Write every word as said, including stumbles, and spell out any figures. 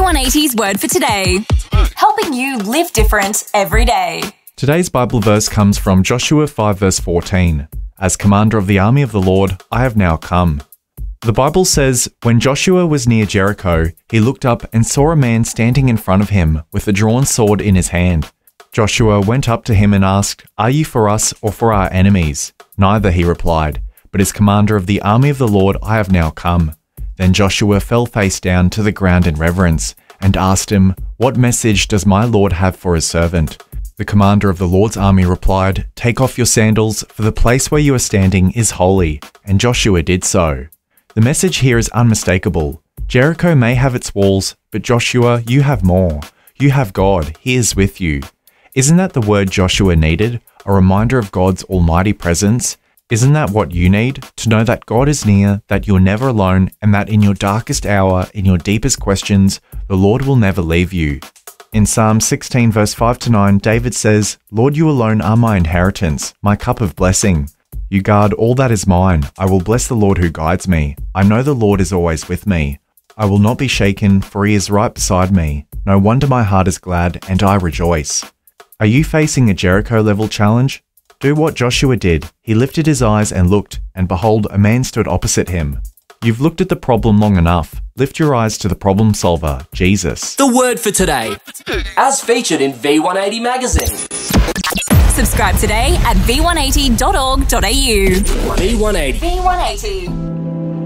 one eighty's Word for Today, helping you live different every day. Today's Bible verse comes from Joshua five verse fourteen. As commander of the army of the Lord, I have now come. The Bible says, when Joshua was near Jericho, he looked up and saw a man standing in front of him with a drawn sword in his hand. Joshua went up to him and asked, Are you for us or for our enemies? Neither, he replied, but as commander of the army of the Lord, I have now come. Then Joshua fell face down to the ground in reverence and asked him, What message does my Lord have for his servant? The commander of the Lord's army replied, Take off your sandals, for the place where you are standing is holy. And Joshua did so. The message here is unmistakable. Jericho may have its walls, but Joshua, you have more. You have God. He is with you. Isn't that the word Joshua needed? A reminder of God's almighty presence? Isn't that what you need? To know that God is near, that you're never alone, and that in your darkest hour, in your deepest questions, the Lord will never leave you. In Psalm sixteen verse five to nine, David says, Lord, you alone are my inheritance, my cup of blessing. You guard all that is mine. I will bless the Lord who guides me. I know the Lord is always with me. I will not be shaken, for he is right beside me. No wonder my heart is glad, and I rejoice. Are you facing a Jericho-level challenge? Do what Joshua did. He lifted his eyes and looked, and behold, a man stood opposite him. You've looked at the problem long enough. Lift your eyes to the problem solver, Jesus. The Word for Today, as featured in V one eighty magazine. Subscribe today at v one eighty dot org dot a u. V one eighty. V one eighty.